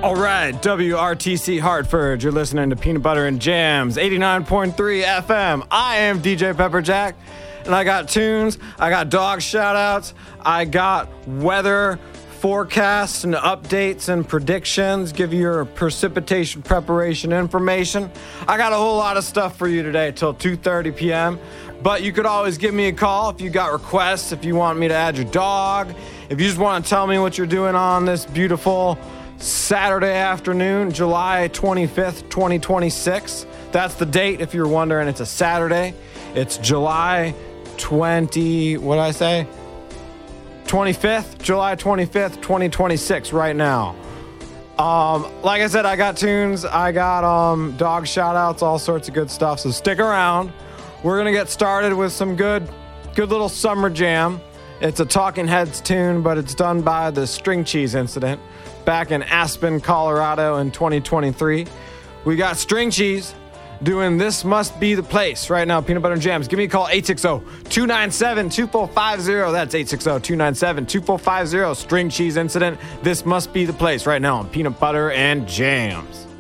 All right, WRTC Hartford. You're listening to Peanut Butter and Jams, 89.3 FM. I am DJ Pepperjack, and I got tunes, I got dog shout-outs, I got weather forecasts and updates and predictions, give you your precipitation preparation information. I got a whole lot of stuff for you today till 2:30 p.m., but you could always give me a call if you got requests, if you want me to add your dog, if you just want to tell me what you're doing on this beautiful Saturday afternoon, July 25th, 2026. That's the date if you're wondering. It's a Saturday. It's July 25th, July 25th, 2026 right now. Like I said, I got tunes, I got dog shout outs, all sorts of good stuff. So stick around. We're going to get started with some good little summer jam. It's a Talking Heads tune, but it's done by the String Cheese Incident back in Aspen, Colorado in 2023. We got String Cheese doing This Must Be the Place right now. Peanut Butter and Jams. Give me a call, 860-297-2450. That's 860-297-2450. String Cheese Incident. This Must Be the Place right now on Peanut Butter and Jams.